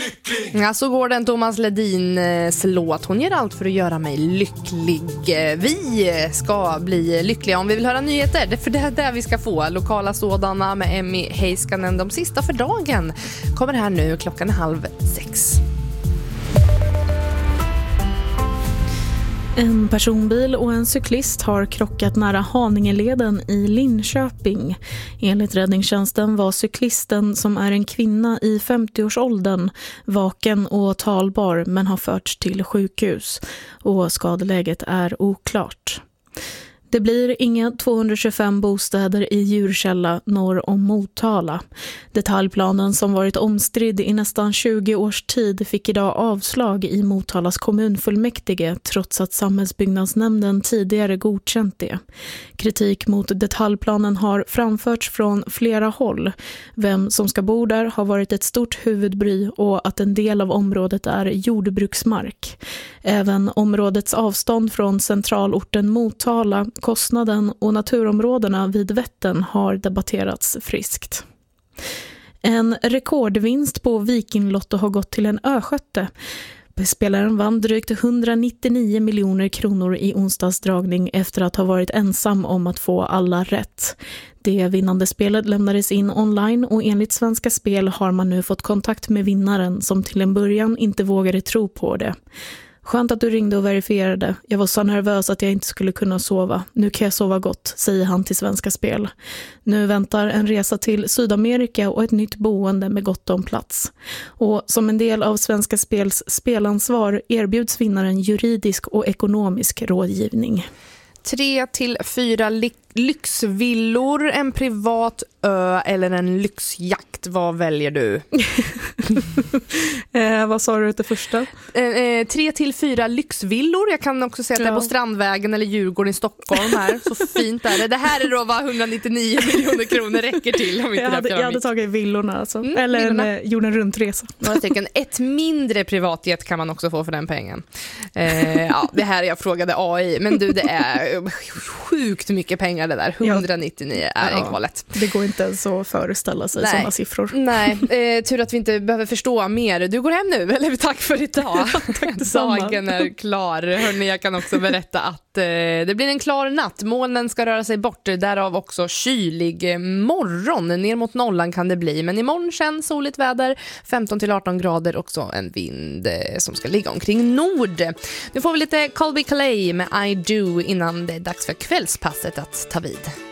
lycklig. Ja, så går den Thomas Ledins låt. Hon gör allt för att göra mig lycklig. Vi ska bli lyckliga om vi vill höra nyheter. För det är där vi ska få lokala sådana med Emmy Heiskanen. De sista för dagen kommer här nu 5:30. En personbil och en cyklist har krockat nära Haningeleden i Linköping. Enligt räddningstjänsten var cyklisten, som är en kvinna i 50-årsåldern, vaken och talbar men har förts till sjukhus. Och skadeläget är oklart. Det blir inga 225 bostäder i Djurkälla norr om Motala. Detaljplanen som varit omstridd i nästan 20 års tid fick idag avslag i Motalas kommunfullmäktige trots att samhällsbyggnadsnämnden tidigare godkänt det. Kritik mot detaljplanen har framförts från flera håll. Vem som ska bo där har varit ett stort huvudbry och att en del av området är jordbruksmark. Även områdets avstånd från centralorten Motala, kostnaden och naturområdena vid Vättern har debatterats friskt. En rekordvinst på Vikinglotto har gått till en öskötte. Spelaren vann drygt 199 miljoner kronor i onsdagsdragning efter att ha varit ensam om att få alla rätt. Det vinnande spelet lämnades in online och enligt Svenska Spel har man nu fått kontakt med vinnaren som till en början inte vågade tro på det. Skönt att du ringde och verifierade. Jag var så nervös att jag inte skulle kunna sova. Nu kan jag sova gott, säger han till Svenska Spel. Nu väntar en resa till Sydamerika och ett nytt boende med gott om plats. Och som en del av Svenska Spels spelansvar erbjuds vinnaren juridisk och ekonomisk rådgivning. 3-4 lyxvillor, en privat ö eller en lyxjakt. Vad väljer du? Vad sa du till första? 3-4 lyxvillor. Jag kan också säga att det är på Strandvägen eller Djurgården i Stockholm här. Så fint är det. Det här är då vad 199 miljoner kronor räcker till. Om jag hade tagit villorna alltså. Eller en jorden runtresa. Ett mindre privatjet kan man också få för den pengen. Det här jag frågade AI. Men du, det är sjukt mycket pengar det där. 199 är galet. Det går inte ens att föreställa sig sådana siffror. Nej, tur att vi inte behöver förstå mer. Du går hem nu, eller tack för idag. Tack detsamma. Dagen är klar. Hörrni, jag kan också berätta att det blir en klar natt. Molnen ska röra sig bort, därav också kylig morgon. Ner mot nollan kan det bli, men imorgon känns soligt väder, 15-18 grader, också en vind som ska ligga omkring nord. Nu får vi lite Colby Calais med I Do innan det är dags för kvällspasset att ta vid.